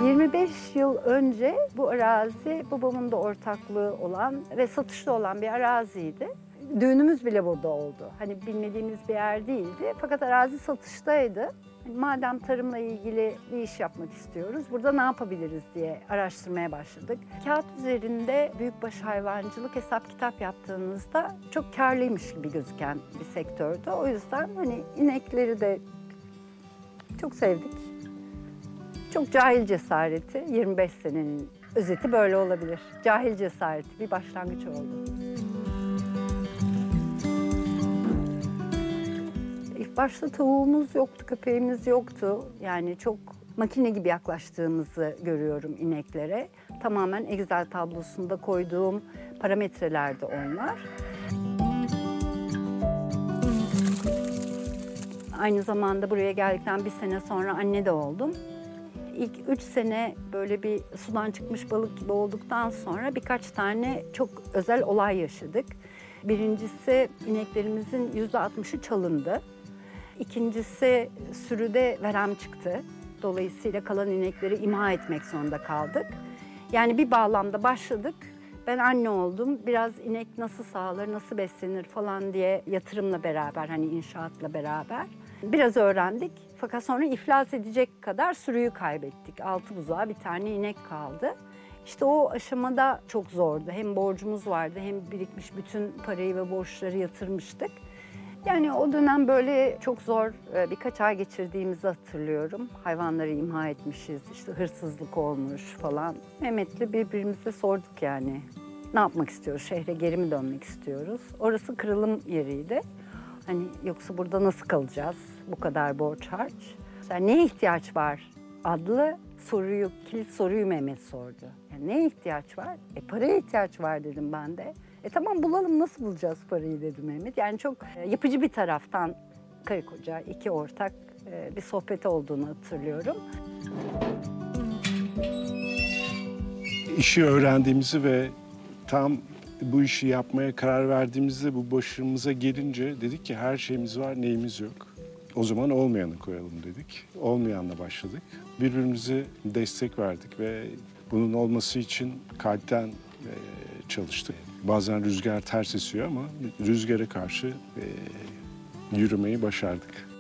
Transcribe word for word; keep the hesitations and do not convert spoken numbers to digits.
yirmi beş yıl önce bu arazi babamın da ortaklığı olan ve satışta olan bir araziydi. Düğünümüz bile burada oldu. Hani bilmediğimiz bir yer değildi fakat arazi satıştaydı. Madem tarımla ilgili bir iş yapmak istiyoruz, burada ne yapabiliriz diye araştırmaya başladık. Kağıt üzerinde büyükbaş hayvancılık hesap kitap yaptığınızda çok karlıymış gibi gözüken bir sektördü. O yüzden hani inekleri de çok sevdik. Çok cahil cesareti, yirmi beş senenin özeti böyle olabilir. Cahil cesareti bir başlangıç oldu. İlk başta tavuğumuz yoktu, köpeğimiz yoktu. Yani çok makine gibi yaklaştığımızı görüyorum ineklere. Tamamen Excel tablosunda koyduğum parametrelerdi onlar. Aynı zamanda buraya geldikten bir sene sonra anne de oldum. İlk üç sene böyle bir sudan çıkmış balık gibi olduktan sonra birkaç tane çok özel olay yaşadık. Birincisi ineklerimizin yüzde altmışı çalındı. İkincisi sürüde verem çıktı. Dolayısıyla kalan inekleri imha etmek zorunda kaldık. Yani bir bağlamda başladık. Ben anne oldum. Biraz inek nasıl sağlar, nasıl beslenir falan diye yatırımla beraber, hani inşaatla beraber biraz öğrendik. Fakat sonra iflas edecek kadar sürüyü kaybettik. Altı buzağa bir tane inek kaldı. İşte o aşamada çok zordu. Hem borcumuz vardı hem birikmiş bütün parayı ve borçları yatırmıştık. Yani o dönem böyle çok zor birkaç ay geçirdiğimizi hatırlıyorum. Hayvanları imha etmişiz, işte hırsızlık olmuş falan. Mehmet'le birbirimize sorduk yani. Ne yapmak istiyoruz? Şehre geri mi dönmek istiyoruz? Orası kırılım yeriydi. Hani yoksa burada nasıl kalacağız? Bu kadar borç harç. Yani neye ihtiyaç var adlı soruyu, kilit soruyu Mehmet sordu. Yani neye ihtiyaç var? E paraya ihtiyaç var dedim ben de. E tamam bulalım, nasıl bulacağız parayı dedi Mehmet. Yani çok yapıcı bir taraftan karı koca iki ortak bir sohbet olduğunu hatırlıyorum. İşi öğrendiğimizi ve tam bu işi yapmaya karar verdiğimizde bu başımıza gelince dedik ki her şeyimiz var, neyimiz yok. O zaman olmayanı koyalım dedik. Olmayanla başladık. Birbirimize destek verdik ve bunun olması için kalpten çalıştık. Bazen rüzgar ters esiyor ama rüzgara karşı yürümeyi başardık.